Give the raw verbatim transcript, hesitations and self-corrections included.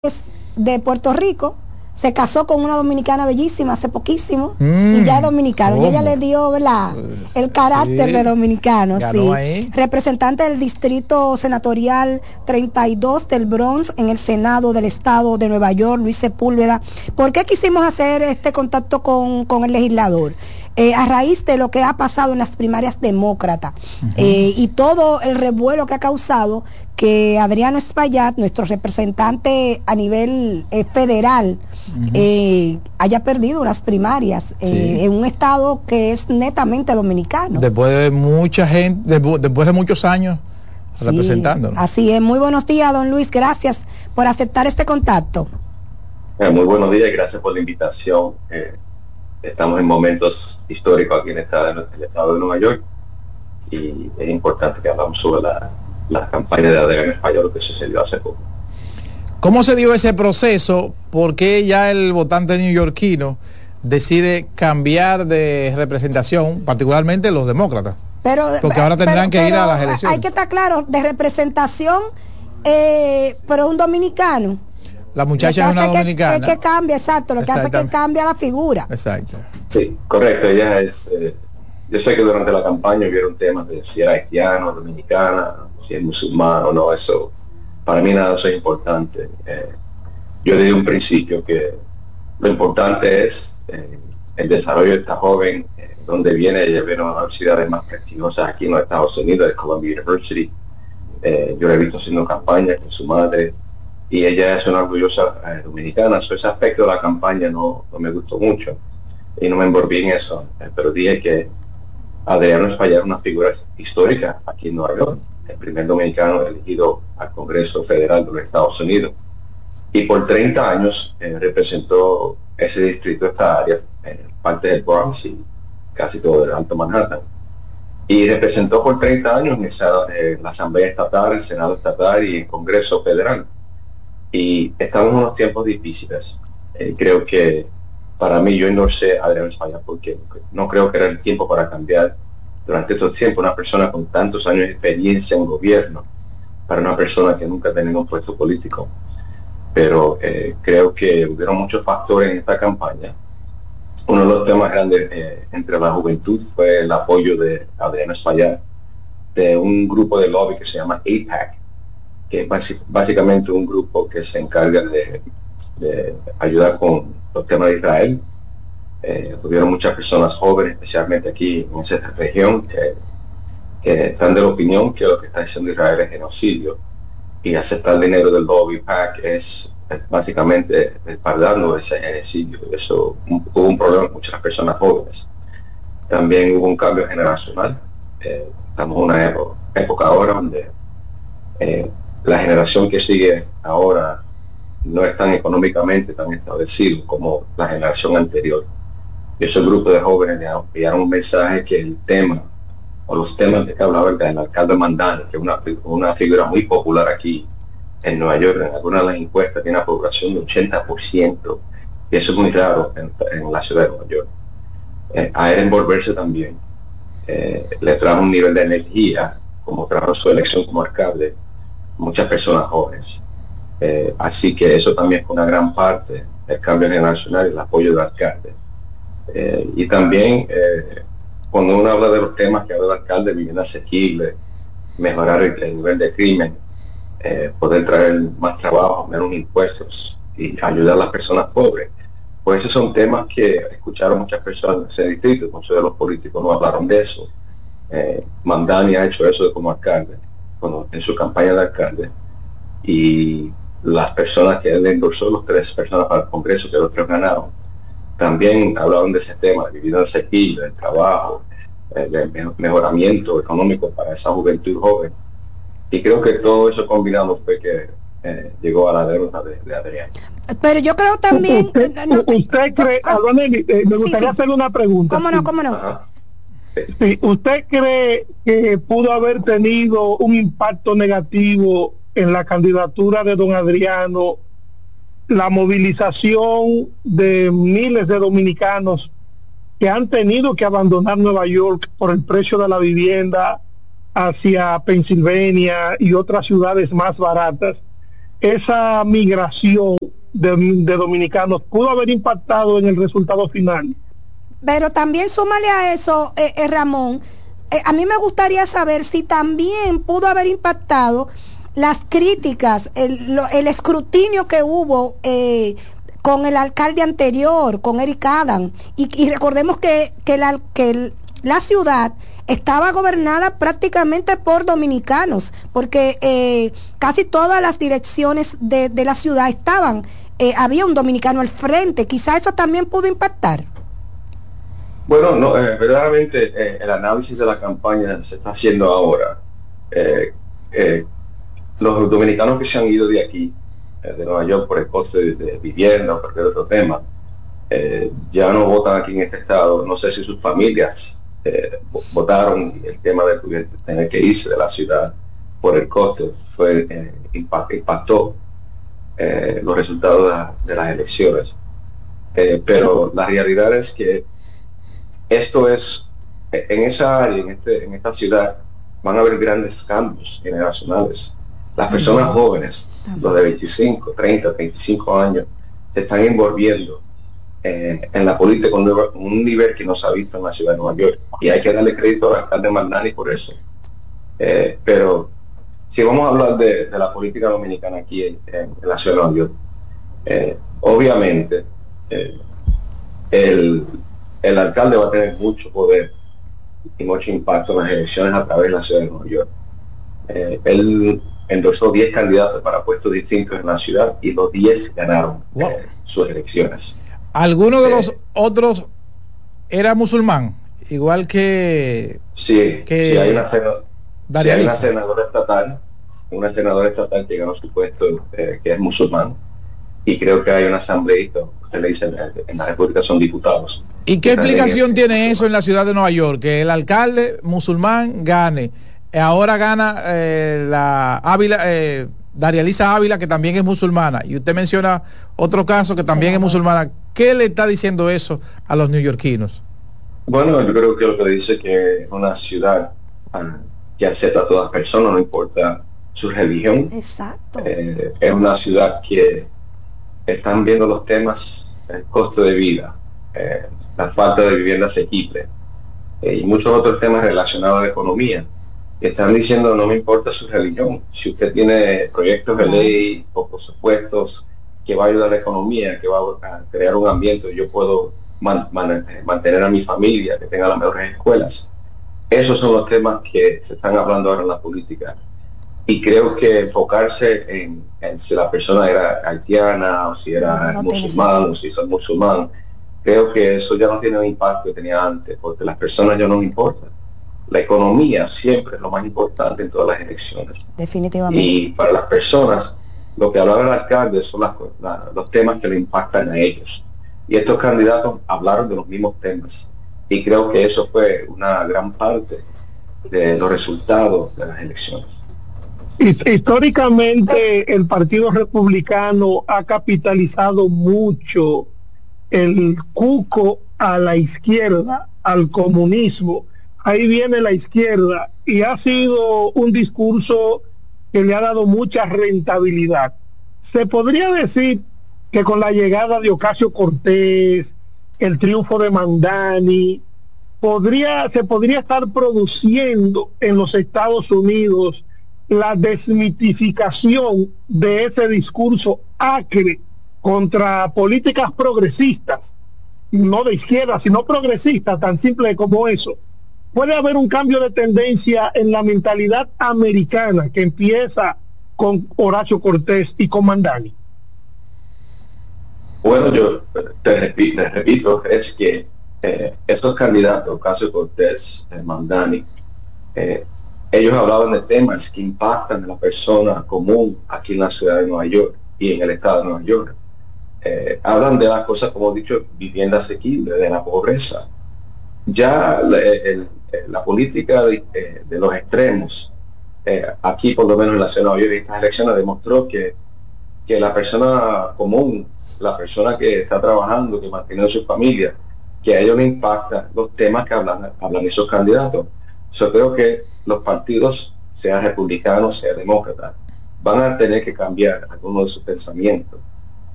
es de Puerto Rico, se casó con una dominicana bellísima hace poquísimo mm, y ya es dominicano. Y ella le dio, ¿verdad?, el carácter sí, de dominicano. Sí. Ahí. Representante del distrito senatorial treinta y dos del Bronx en el Senado del Estado de Nueva York, Luis Sepúlveda. ¿Por qué quisimos hacer este contacto con, con el legislador? Eh, a raíz de lo que ha pasado en las primarias demócratas uh-huh. eh, y todo el revuelo que ha causado que Adriano Espaillat, nuestro representante a nivel eh, federal, uh-huh. eh, haya perdido unas primarias eh, sí. en un estado que es netamente dominicano. Después de mucha gente, después de muchos años sí, representándonos. Así es. Muy buenos días, don Luis. Gracias por aceptar este contacto. Eh, muy buenos días y gracias por la invitación. Eh, Estamos en momentos históricos aquí en el estado, en el estado de Nueva York y es importante que hablamos sobre la, la campaña de Adriano Espaillat, lo que sucedió hace poco. ¿Cómo se dio ese proceso? ¿Por qué ya el votante neoyorquino decide cambiar de representación, particularmente los demócratas? Pero, Porque ahora tendrán pero, que ir pero a las elecciones. Hay que estar claro, de representación, eh, pero un dominicano. La muchacha es una que, dominicana. Es que cambia, exacto, lo que hace es que cambia la figura. Exacto. Sí, correcto, ella es... Eh, yo sé que durante la campaña hubieron temas de si era haitiano, dominicana, si es musulmán o no, eso, para mí nada de eso es importante. Eh, yo desde un principio que lo importante es eh, el desarrollo de esta joven, eh, donde viene, ella viene a una universidad de más prestigiosas aquí en los Estados Unidos, de Columbia University. Eh, yo la he visto haciendo campaña con su madre, y ella es una orgullosa eh, dominicana. So, ese aspecto de la campaña no, no me gustó mucho y no me envolví en eso, eh, pero dije que Adriano Espaillat es una figura histórica aquí en Nueva York, el primer dominicano elegido al Congreso Federal de los Estados Unidos, y por treinta años eh, representó ese distrito, esta área, eh, parte del Bronx y casi todo el Alto Manhattan, y representó por treinta años en esa, eh, la Asamblea Estatal, el Senado Estatal y el Congreso Federal. Y estamos en unos tiempos difíciles. Eh, creo que para mí, yo endorsé a Adriano Espaillat porque no creo que era el tiempo para cambiar durante estos tiempos una persona con tantos años de experiencia en gobierno para una persona que nunca ha tenido un puesto político. Pero eh, creo que hubieron muchos factores en esta campaña. Uno de los temas grandes eh, entre la juventud fue el apoyo de Adriano Espaillat de un grupo de lobby que se llama AIPAC, que es básicamente un grupo que se encarga de, de ayudar con los temas de Israel. Eh, tuvieron muchas personas jóvenes, especialmente aquí en esa región, que, que están de la opinión que lo que está haciendo Israel es genocidio, y aceptar el dinero del lobby PAC es, es básicamente respaldando ese genocidio. Eso hubo un problema con muchas personas jóvenes. También hubo un cambio generacional. Eh, estamos en una época, época ahora donde eh, la generación que sigue ahora no es tan económicamente tan establecido como la generación anterior. Y ese grupo de jóvenes le enviaron un mensaje que el tema, o los temas de que hablaba el, el alcalde Mandani, que es una, una figura muy popular aquí en Nueva York, en algunas de las encuestas tiene una población de ochenta por ciento, y eso es muy raro en, en la ciudad de Nueva York. Eh, a él envolverse también, eh, le trajo un nivel de energía, como trajo su elección como alcalde, muchas personas jóvenes. Eh, así que eso también fue una gran parte del cambio generacional y el apoyo del alcalde. Eh, y también eh, cuando uno habla de los temas que habla el alcalde, vivienda asequible, mejorar el, el nivel de crimen, eh, poder traer más trabajo, menos impuestos y ayudar a las personas pobres, pues esos son temas que escucharon muchas personas en ese distrito. Muchos de los políticos no hablaron de eso. eh, Mandani ha hecho eso como alcalde, bueno, en su campaña de alcalde, y las personas que él endorsó, los tres personas para el Congreso, que los tres ganaron, también hablaron de ese tema, de vivienda asequible, de trabajo, eh, de mejoramiento económico para esa juventud joven. Y creo que todo eso combinado fue que eh, llegó a la derrota de, de Adriano. Pero yo creo también... ¿Usted, no, usted cree, ah, Adoneli, eh, me sí, gustaría sí. hacerle una pregunta? ¿Cómo no, sí. cómo no? Ajá. Sí, ¿usted cree que pudo haber tenido un impacto negativo en la candidatura de don Adriano la movilización de miles de dominicanos que han tenido que abandonar Nueva York por el precio de la vivienda hacia Pensilvania y otras ciudades más baratas, esa migración de, de dominicanos pudo haber impactado en el resultado final. Pero también súmale a eso, eh, eh, Ramón, eh, a mí me gustaría saber si también pudo haber impactado las críticas, el, lo, el escrutinio que hubo eh, con el alcalde anterior, con Eric Adams, y, y recordemos que, que, la, que el, la ciudad estaba gobernada prácticamente por dominicanos, porque eh, casi todas las direcciones de, de la ciudad estaban, eh, había un dominicano al frente, quizá eso también pudo impactar. Bueno, no, eh, verdaderamente eh, el análisis de la campaña se está haciendo ahora. Eh, eh, los dominicanos que se han ido de aquí, eh, de Nueva York, por el coste de, de vivienda o cualquier otro tema, eh, ya no votan aquí en este estado. No sé si sus familias eh, votaron el tema de tener que irse de la ciudad por el coste, fue eh, impact, impactó eh, los resultados de, la, de las elecciones. Eh, pero la realidad es que esto es, en esa área, en, este, en esta ciudad, van a haber grandes cambios generacionales. Las personas uh-huh. jóvenes, los de veinticinco, treinta, veinticinco años, se están envolviendo eh, en la política con un nivel que no se ha visto en la ciudad de Nueva York. Y hay que darle crédito al alcalde Mandani por eso. Eh, pero si vamos a hablar de, de la política dominicana aquí en, en la ciudad de Nueva York, eh, obviamente eh, el... el alcalde va a tener mucho poder y mucho impacto en las elecciones a través de la ciudad de Nueva York. Eh, él endorsó diez candidatos para puestos distintos en la ciudad y los diez ganaron wow. eh, sus elecciones. ¿Alguno de eh, los otros era musulmán? Igual que... Sí, que sí hay, una senadora, sí, hay una senadora estatal, una senadora estatal que ganó su puesto, eh, que es musulmán, y creo que hay un asambleísta, se le dice en la República son diputados. ¿Y qué explicación tiene eso en la ciudad de Nueva York? Que el alcalde musulmán gane. Ahora gana eh, la Ávila, eh, Darialisa Ávila, que también es musulmana. Y usted menciona otro caso que también sí, es musulmana. ¿Qué le está diciendo eso a los neoyorquinos? Bueno, yo creo que lo que dice que es una ciudad um, que acepta a todas las personas, no importa su religión. Exacto. Eh, es una ciudad que están viendo los temas, el costo de vida, eh, la falta de vivienda asequible eh, y muchos otros temas relacionados a la economía. Están diciendo, no me importa su religión, si usted tiene proyectos de ley o presupuestos que va a ayudar a la economía, que va a crear un ambiente donde yo puedo man, man, mantener a mi familia, que tenga las mejores escuelas. Esos son los temas que se están hablando ahora en la política. Y creo que enfocarse en, en si la persona era haitiana o si era no, no musulmán o si es musulmán, creo que eso ya no tiene el impacto que tenía antes, porque las personas ya no me importan. La economía siempre es lo más importante en todas las elecciones. Definitivamente. Y para las personas, lo que hablaba el alcalde son las, la, los temas que le impactan a ellos. Y estos candidatos hablaron de los mismos temas. Y creo que eso fue una gran parte de los resultados de las elecciones. Históricamente el Partido Republicano ha capitalizado mucho el cuco a la izquierda, al comunismo. Ahí viene la izquierda y ha sido un discurso que le ha dado mucha rentabilidad. Se podría decir que con la llegada de Ocasio Cortés, el triunfo de Mandani, podría, se podría estar produciendo en los Estados Unidos la desmitificación de ese discurso acre contra políticas progresistas, no de izquierda, sino progresistas, tan simple como eso. Puede haber un cambio de tendencia en la mentalidad americana que empieza con Horacio Cortés y con Mandani. Bueno, yo te repito, te repito es que eh, esos candidatos, Ocasio Cortés, eh, Mandani, eh, ellos hablaban de temas que impactan a la persona común aquí en la ciudad de Nueva York y en el estado de Nueva York. Eh, hablan de las cosas, como he dicho, vivienda asequible, de la pobreza. Ya el, el, la política de, de los extremos, eh, aquí por lo menos en la ciudad de Nueva York, estas elecciones demostró que, que la persona común, la persona que está trabajando, que mantiene a su familia, que a ellos les impactan los temas que hablan, hablan esos candidatos. Yo creo que los partidos, sean republicanos, sean demócratas, van a tener que cambiar algunos de sus pensamientos